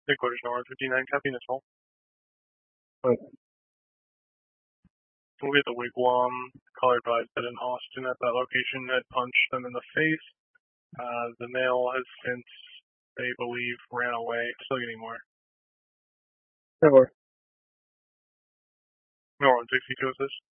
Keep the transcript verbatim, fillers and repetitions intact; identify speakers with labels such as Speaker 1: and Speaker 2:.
Speaker 1: Headquarters North fifty-nine, copy this hole.
Speaker 2: Right.
Speaker 1: We'll get the wigwam. Caller advised that an Austin at that location had punched them in the face. Uh, the male has since, they believe, ran away. Still getting more.
Speaker 2: Never.
Speaker 1: No one sixty-two is this.